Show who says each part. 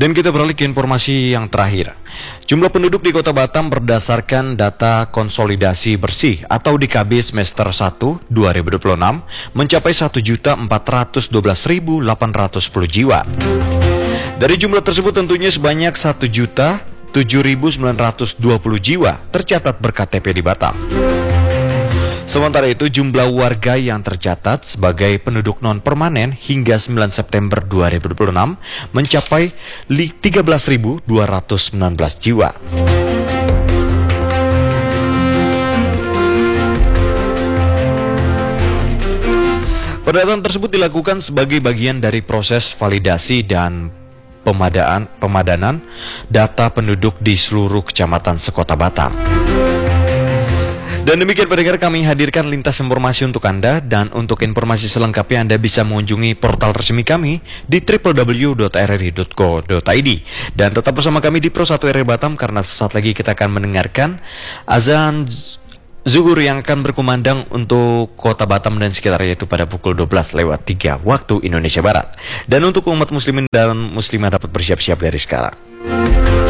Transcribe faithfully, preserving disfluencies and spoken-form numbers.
Speaker 1: Dan kita beralih ke informasi yang terakhir. Jumlah penduduk di Kota Batam berdasarkan data konsolidasi bersih atau D K B semester satu dua ribu dua puluh enam mencapai satu juta empat ratus dua belas ribu delapan ratus sepuluh jiwa. Dari jumlah tersebut tentunya sebanyak satu juta tujuh ribu sembilan ratus dua puluh jiwa tercatat ber-K T P di Batam. Sementara itu, jumlah warga yang tercatat sebagai penduduk non-permanen hingga sembilan September dua ribu dua puluh enam mencapai tiga belas ribu dua ratus sembilan belas jiwa. Pendataan tersebut dilakukan sebagai bagian dari proses validasi dan pemadaan, pemadanan data penduduk di seluruh kecamatan sekota Batam. Dan demikian pendengar, kami hadirkan lintas informasi untuk Anda, dan untuk informasi selengkapnya Anda bisa mengunjungi portal resmi kami di w w w dot r r i dot co dot i d. Dan tetap bersama kami di Pro satu R R I Batam, karena sesaat lagi kita akan mendengarkan azan zuhur yang akan berkumandang untuk Kota Batam dan sekitarnya, itu pada pukul dua belas lewat tiga waktu Indonesia Barat. Dan untuk umat muslimin dan muslimah dapat bersiap-siap dari sekarang.